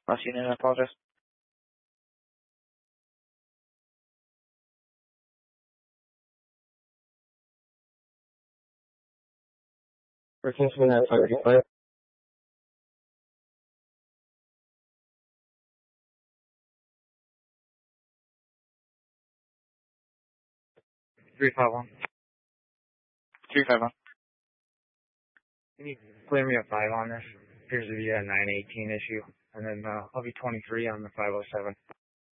Last unit, I apologize. Participant at 35. 351. 351. Can you clear me a 5 on this? Appears to be a 918 issue. And then I'll be 23 on the 507.